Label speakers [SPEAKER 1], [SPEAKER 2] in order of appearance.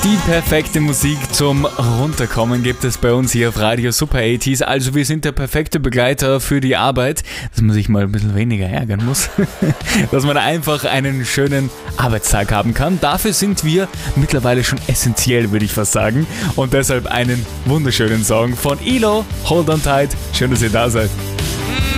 [SPEAKER 1] Die perfekte Musik zum Runterkommen gibt es bei uns hier auf Radio Super 80s. Also wir sind der perfekte Begleiter für die Arbeit, dass man sich mal ein bisschen weniger ärgern muss. Dass man einfach einen schönen Arbeitstag haben kann. Dafür sind wir mittlerweile schon essentiell, würde ich fast sagen. Und deshalb einen wunderschönen Song von ELO, Hold on Tight. Schön, dass ihr da seid.